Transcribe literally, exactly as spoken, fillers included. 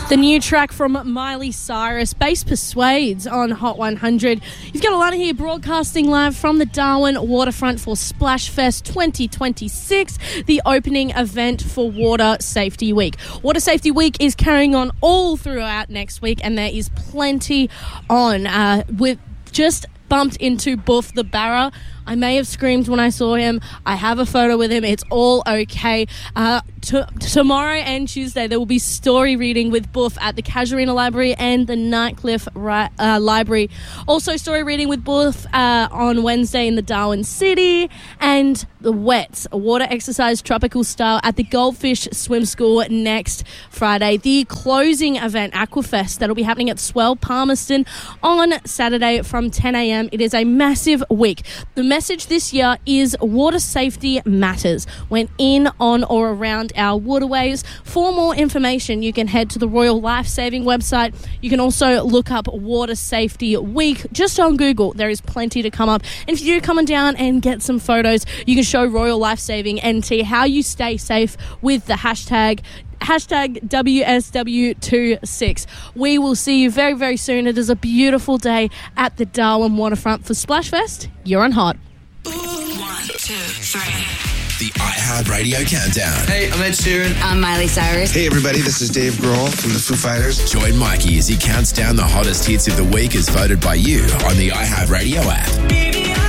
The new track from Miley Cyrus, Bass Persuades on Hot one hundred. You've got Alana here broadcasting live from the Darwin Waterfront for Splash Fest twenty twenty-six, the opening event for Water Safety Week. Water Safety Week is carrying on all throughout next week, and there is plenty on. Uh, with just bumped into Buff the Barra. I may have screamed when I saw him. I have a photo with him. It's all okay. Uh, t- tomorrow and Tuesday, there will be story reading with Buff at the Casuarina Library and the Nightcliff Ri- uh, Library. Also, story reading with Buff uh, on Wednesday in the Darwin City. And the Wets, a water exercise tropical style at the Goldfish Swim School next Friday. The closing event, Aquafest, that'll be happening at Swell Palmerston on Saturday from ten a.m. It is a massive week. The message this year is water safety matters when in, on or around our waterways. For more information, you can head to the Royal Lifesaving website. You can also look up Water Safety Week just on Google. There is plenty to come up. And if you do come on down and get some photos, you can show Royal Lifesaving N T how you stay safe with the hashtag Hashtag W S W twenty-six. We will see you very, very soon. It is a beautiful day at the Darwin Waterfront for Splash Fest. You're on Hot. One, two, three. The iHeartRadio Countdown. Hey, I'm Ed Sheeran. I'm Miley Cyrus. Hey everybody, this is Dave Grohl from the Foo Fighters. Join Mikey as he counts down the hottest hits of the week as voted by you on the iHeartRadio app.